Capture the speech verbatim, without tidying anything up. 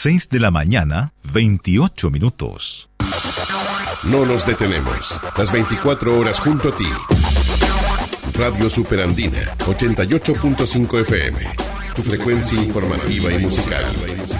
seis de la mañana, veintiocho minutos. No nos detenemos. Las veinticuatro horas junto a ti. Radio Superandina, ochenta y ocho punto cinco F M. Tu frecuencia informativa y musical.